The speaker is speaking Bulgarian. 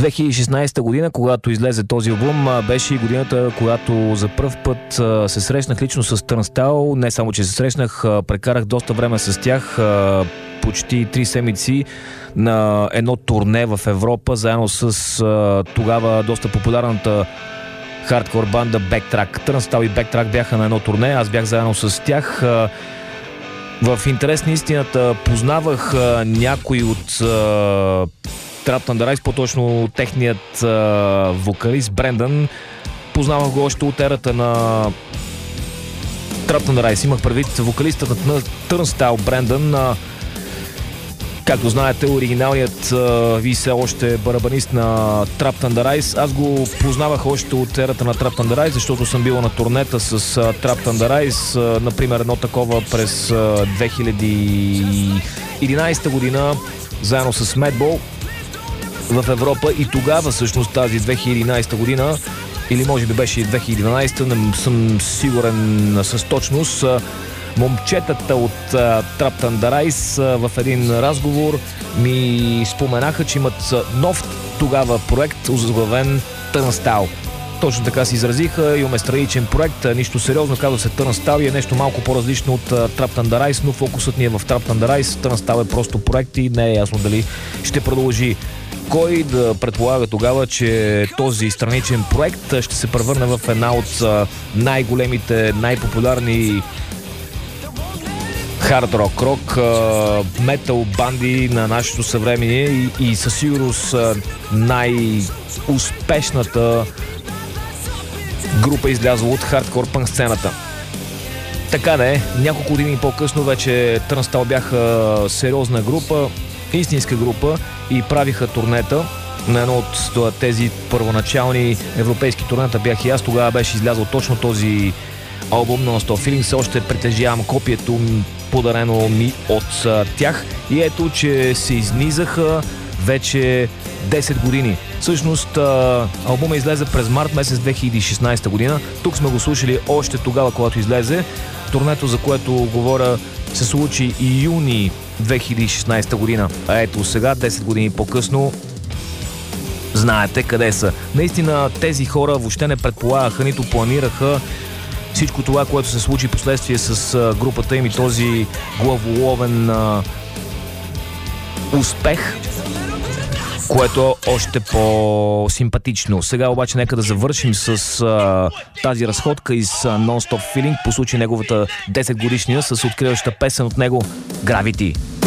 2016 година, когато излезе този албум, беше и годината, когато за пръв път се срещнах лично с Turnstile. Не само, че се срещнах, прекарах доста време с тях, почти 3 седмици на едно турне в Европа, заедно с тогава доста популярната хардкор банда Backtrack. Turnstile и Backtrack бяха на едно турне, аз бях заедно с тях. В интерес на истината познавах някой от Trapped Under Ice, по-точно техният вокалист Брендан. Познавах го още от ерата на Trapped Under Ice. Имах предвид вокалистът на Turnstile Брендан. Както знаете, оригиналният ви все още барабанист на Trapped Under Ice. Аз го познавах още от ерата на Trapped Under Ice, защото съм бил на турнета с Trapped Under Ice. Например, едно такова през 2011 година, заедно с Madball в Европа. И тогава, всъщност тази 2011 година, или може би беше и 2012, не съм сигурен с точност, момчетата от Trapped Under Ice в един разговор ми споменаха, че имат нов тогава проект, озаглавен Turnstile. Точно така се изразиха, имаме страничен проект, нищо сериозно, казва се Turnstile и е нещо малко по-различно от Trapped Under Ice, но фокусът ни е в Trapped Under Ice. Turnstile е просто проект и не е ясно дали ще продължи. Кой да предполага тогава, че този страничен проект ще се превърне в една от най-големите, най-популярни хард рок, метал банди на нашето съвремие и със сигурност най-успешната група излязла от хардкор пънк сцената. Така да е, няколко години по-късно вече Turnstile бяха сериозна група, истинска група и правиха турнета. На едно от тези първоначални европейски турнета бях и аз. Тогава беше излязъл точно този албум Non-Stop Feeling. Все още притежавам копието, подарено ми от тях. И ето, че се изнизаха вече 10 години. Всъщност, албумът излезе през март месец 2016 година. Тук сме го слушали още тогава, когато излезе. Турнето, за което говоря, се случи и юни 2016 година. А ето сега, 10 години по-късно, знаете къде са. Наистина тези хора въобще не предполагаха, нито планираха всичко това, което се случи последствие с групата им и този главоловен успех, което е още по-симпатично. Сега обаче нека да завършим с тази разходка из Non-Stop Feeling по случай неговата 10 годишнина с откриваща песен от него Gravity.